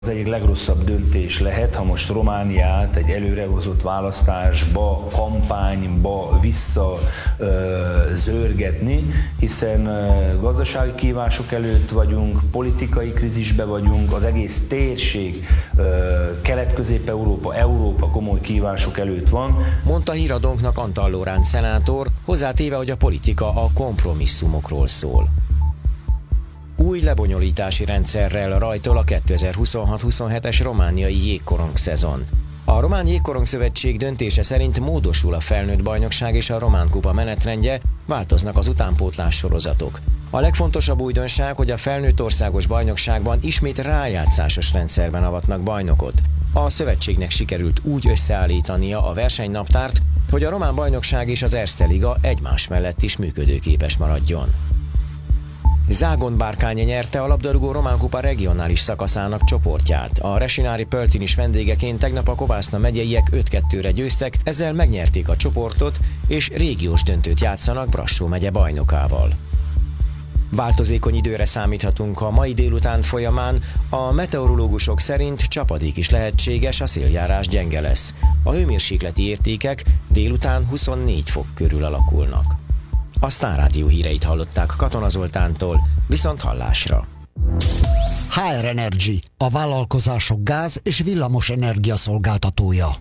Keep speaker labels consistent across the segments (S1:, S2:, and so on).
S1: Az egyik legrosszabb döntés lehet, ha most Romániát egy előrehozott választásba, kampányba visszazörgetni, hiszen gazdasági kihívások előtt vagyunk, politikai krízisbe vagyunk, az egész térség, Kelet-Közép-Európa, Európa komoly kihívások előtt van.
S2: Mondta híradónknak Antal Loránd szenátor, hozzátéve, hogy a politika a kompromisszumokról szól. Új lebonyolítási rendszerrel rajtol a 2026-27-es romániai jégkorong szezon. A Román Jégkorong Szövetség döntése szerint módosul a felnőtt bajnokság és a Román Kupa menetrendje, változnak az utánpótlás sorozatok. A legfontosabb újdonság, hogy a felnőtt országos bajnokságban ismét rájátszásos rendszerben avatnak bajnokot. A szövetségnek sikerült úgy összeállítania a versenynaptárt, hogy a román bajnokság és az Erste Liga egymás mellett is működőképes maradjon. Zágon Bárkány nyerte a labdarúgó Román Kupa regionális szakaszának csoportját. A Resinári Pöltin vendégeként tegnap a Kovászna megyeiek 5-2-re győztek, ezzel megnyerték a csoportot, és régiós döntőt játszanak Brassó megye bajnokával. Változékony időre számíthatunk a mai délután folyamán, a meteorológusok szerint csapadék is lehetséges, a széljárás gyenge lesz. A hőmérsékleti értékek délután 24 fok körül alakulnak. A Sztár Rádió híreit hallották Katona Zoltántól, viszont hallásra.
S3: HR Energy, a vállalkozások gáz- és villamos energia szolgáltatója.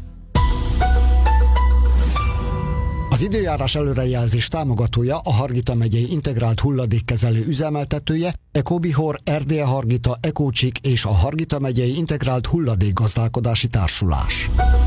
S3: Az időjárás előrejelzés támogatója a Hargita megyei integrált hulladékkezelő üzemeltetője, Ecobihor, RDE Hargita, Ecócsik és a Hargita megyei integrált hulladékgazdálkodási társulás.